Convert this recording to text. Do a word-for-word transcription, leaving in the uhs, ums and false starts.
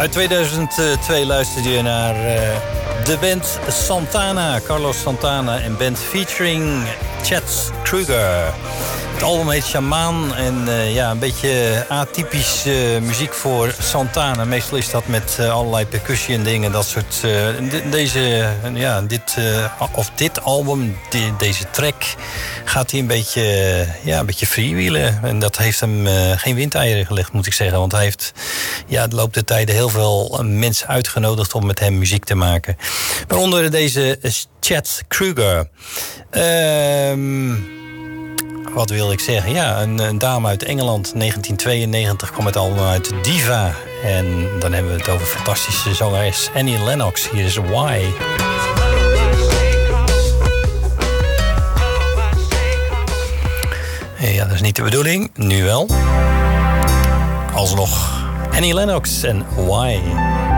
Uit tweeduizend twee luisterde je naar uh, de band Santana. Carlos Santana en band featuring Chet Kruger. Het album heet Shaman en uh, ja, een beetje atypisch uh, muziek voor Santana. Meestal is dat met uh, allerlei percussie en dingen. Dat soort. Uh, de, deze, uh, ja, dit, uh, of dit album, die, deze track, gaat hij een beetje, uh, ja, een beetje freewheelen. En dat heeft hem uh, geen windeieren gelegd, moet ik zeggen. Want hij heeft ja, de loop der tijden heel veel uh, mensen uitgenodigd om met hem muziek te maken. Waaronder deze uh, Chet Kruger. Ehm. Uh, Wat wil ik zeggen? Ja, een, een dame uit Engeland. negentien tweeënnegentig kwam het album uit Diva. En dan hebben we het over fantastische zangeres Annie Lennox. Hier is Why. Ja, dat is niet de bedoeling. Nu wel. Alsnog Annie Lennox en Why.